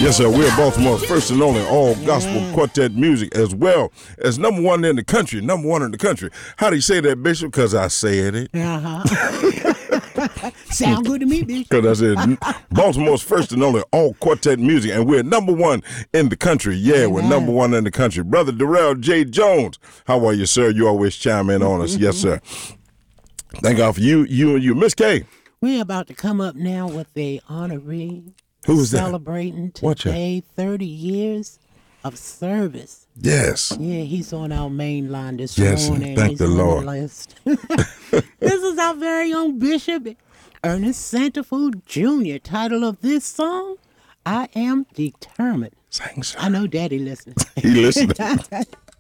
Yes, sir. We're Baltimore's first and only all gospel quartet music, as well as number one in the country. Number one in the country. How do you say that, Bishop? Because I said it. Sound good to me, Bishop. Because I said Baltimore's first and only all quartet music, and we're number one in the country. Yeah, we're number one in the country. Brother Darrell J. Jones, how are you, sir? You always chime in on us. Yes, sir. Thank God for you and you. Miss K. We're about to come up now with a honoree. Who is that? Celebrating today 30 years of service. Yes. Yeah, he's on our main line this Yes, morning. thank He's the on Lord. list. This is our very own Bishop Ernest Santafood Jr. Title of this song, I Am Determined. Thanks. I know Daddy listening. He listening.